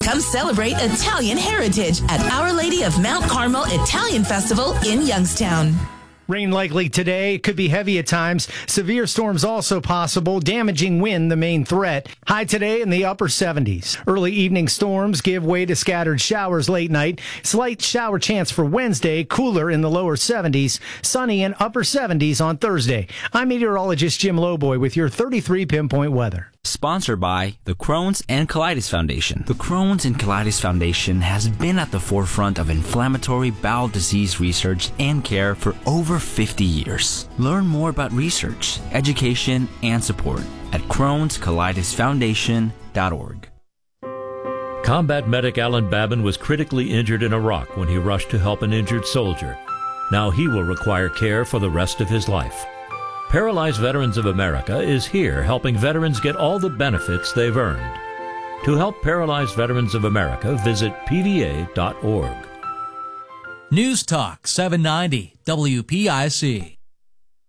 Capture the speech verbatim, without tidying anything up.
Come celebrate Italian heritage at Our Lady of Mount Carmel Italian Festival in Youngstown. Rain likely today. Could be heavy at times. Severe storms also possible. Damaging wind the main threat. High today in the upper seventies. Early evening storms give way to scattered showers late night. Slight shower chance for Wednesday. Cooler in the lower seventies. Sunny in upper seventies on Thursday. I'm meteorologist Jim Lowboy with your thirty-three pinpoint weather. Sponsored by the Crohn's and Colitis Foundation. The Crohn's and Colitis Foundation has been at the forefront of inflammatory bowel disease research and care for over fifty years. Learn more about research, education, and support at crohns colitis foundation dot org. Combat medic Alan Babin was critically injured in Iraq when he rushed to help an injured soldier. Now he will require care for the rest of his life. Paralyzed Veterans of America is here helping veterans get all the benefits they've earned. To help Paralyzed Veterans of America, visit P V A dot org. News Talk seven ninety W P I C.